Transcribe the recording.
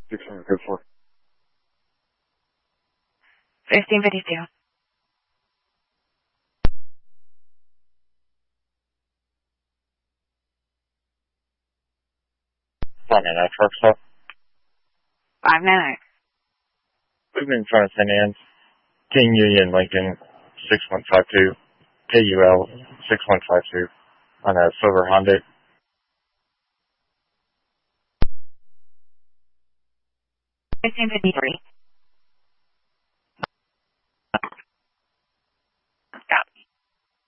600, good for. 1552. Fine, and truck stop. 598. We've been in front of St. Anne's. King Union Lincoln 6152. KUL 6152 on a silver Honda. 1553.